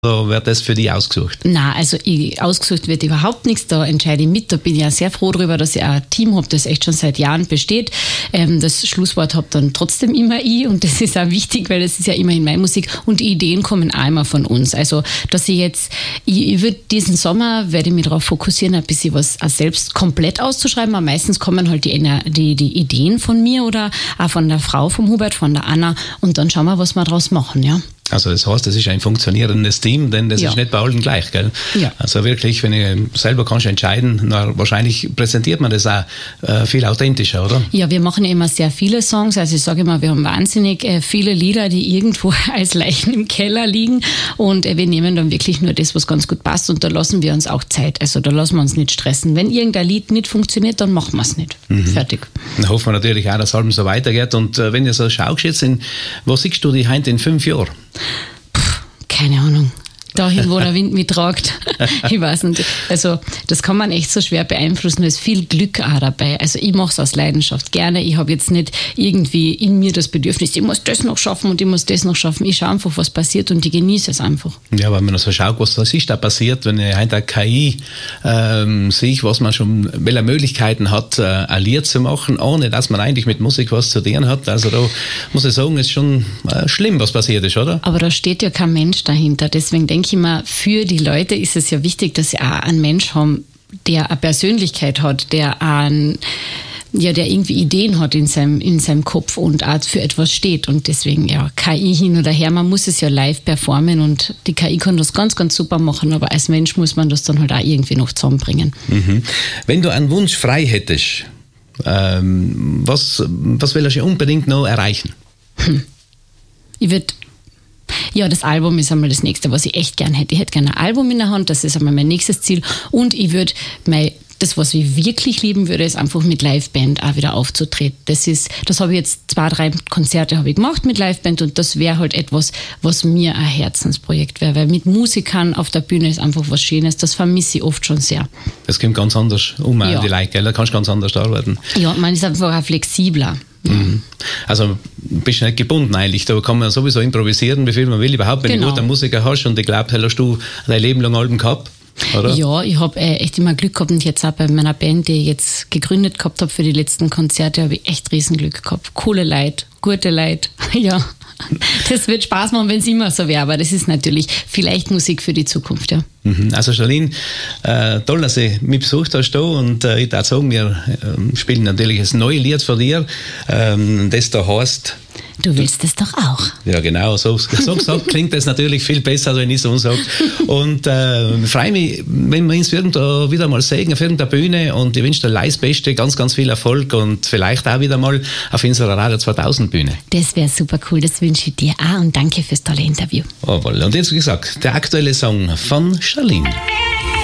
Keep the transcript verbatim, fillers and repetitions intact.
Oder wird das für dich ausgesucht? Nein, also ich, ausgesucht wird überhaupt nichts, da entscheide ich mit. Da bin ich ja sehr froh darüber, dass ich auch ein Team habe, das echt schon seit Jahren besteht. Ähm, das Schlusswort habe dann trotzdem immer ich und das ist auch wichtig, weil das ist ja immerhin meine Musik und die Ideen kommen auch immer von uns. Also, dass ich jetzt, ich, ich würde diesen Sommer, werde ich mich darauf fokussieren, ein bisschen was auch selbst komplett auszuschreiben, aber meistens kommen halt die, die, die Ideen von mir oder auch von der Frau vom Hubert, von der Anna und dann schauen wir, was wir daraus machen, ja. Also das heißt, das ist ein funktionierendes Team, denn das ja. ist nicht bei allen gleich, gell? Ja. Also wirklich, wenn ich selber kannst entscheiden, na, wahrscheinlich präsentiert man das auch äh, viel authentischer, oder? Ja, wir machen immer sehr viele Songs, also ich sage immer, wir haben wahnsinnig äh, viele Lieder, die irgendwo als Leichen im Keller liegen und äh, wir nehmen dann wirklich nur das, was ganz gut passt und da lassen wir uns auch Zeit, also da lassen wir uns nicht stressen. Wenn irgendein Lied nicht funktioniert, dann machen wir es nicht. Mhm. Fertig. Dann hoffen wir natürlich auch, dass es so weitergeht und äh, wenn ihr so schaust jetzt, in, wo siehst du dich heute in fünf Jahren? Puh, keine Ahnung. Dahin, wo der Wind mich tragt. Ich weiß nicht. Also, das kann man echt so schwer beeinflussen. Da ist viel Glück auch dabei. Also, ich mache es aus Leidenschaft gerne. Ich habe jetzt nicht irgendwie in mir das Bedürfnis, ich muss das noch schaffen und ich muss das noch schaffen. Ich schaue einfach, was passiert und ich genieße es einfach. Ja, wenn man so schaut, was da ist da passiert, wenn ich heute K I ähm, sehe, was man schon, welche Möglichkeiten hat, äh, ein Lied zu machen, ohne dass man eigentlich mit Musik was zu tun hat. Also, da muss ich sagen, ist schon äh, schlimm, was passiert ist, oder? Aber da steht ja kein Mensch dahinter. Deswegen denke ich immer, für die Leute ist es ja wichtig, dass sie auch einen Mensch haben, der eine Persönlichkeit hat, der ein, ja, der irgendwie Ideen hat in seinem, in seinem Kopf und auch für etwas steht. Und deswegen, ja, K I hin oder her, man muss es ja live performen und die K I kann das ganz, ganz super machen, aber als Mensch muss man das dann halt auch irgendwie noch zusammenbringen. Mhm. Wenn du einen Wunsch frei hättest, ähm, was, was willst du unbedingt noch erreichen? Hm. Ich würde Ja, das Album ist einmal das Nächste, was ich echt gern hätte. Ich hätte gerne ein Album in der Hand, das ist einmal mein nächstes Ziel. Und ich würde mein, das, was ich wirklich lieben würde, ist einfach mit Liveband auch wieder aufzutreten. Das ist, das habe ich jetzt zwei, drei Konzerte habe ich gemacht mit Liveband und das wäre halt etwas, was mir ein Herzensprojekt wäre. Weil mit Musikern auf der Bühne ist einfach was Schönes. Das vermisse ich oft schon sehr. Das kommt ganz anders um, ja. Die Leute, gell? Da kannst du ganz anders arbeiten. Ja, man ist einfach auch flexibler. Mhm. Also bist du nicht gebunden eigentlich, da kann man sowieso improvisieren, wie viel man will überhaupt, wenn genau. du einen guten Musiker hast und ich glaube, hast du dein Leben lang Alben gehabt, oder? Ja, ich habe äh, echt immer Glück gehabt und jetzt auch bei meiner Band, die ich jetzt gegründet gehabt habe für die letzten Konzerte, habe ich echt Riesenglück gehabt. Coole Leute, gute Leute, ja. Das wird Spaß machen, wenn es immer so wäre, aber das ist natürlich vielleicht Musik für die Zukunft, ja. Also Charlene, äh, toll, dass du mich besucht hast da und äh, ich darf sagen, wir äh, spielen natürlich ein neues Lied für dich, ähm, das da heißt... Du willst es doch auch. Ja, genau, so, so gesagt klingt das natürlich viel besser, als wenn ich so sage. Und äh, ich freue mich, wenn wir uns irgendwo wieder mal sehen, auf irgendeiner Bühne und ich wünsche dir alles Beste, ganz, ganz viel Erfolg und vielleicht auch wieder mal auf unserer Radio zweitausend Bühne. Das wäre super cool, das wünsche ich dir auch und danke fürs tolle Interview. Oh, und jetzt, wie gesagt, der aktuelle Song von Charlene.